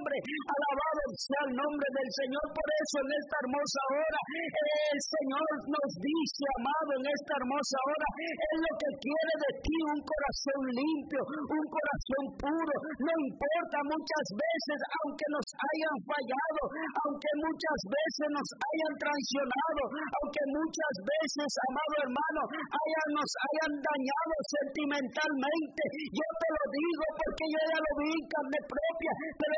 nombre. Alabado sea el nombre del Señor. Por eso en esta hermosa hora el Señor nos dice, amado, en esta hermosa hora, Él lo que quiere de ti, un corazón limpio, un corazón puro. No importa muchas veces, aunque nos hayan fallado, aunque muchas veces nos hayan traicionado, aunque muchas veces, amado hermano, nos hayan dañado sentimentalmente. Yo te lo digo porque yo ya lo vi en carne propia, pero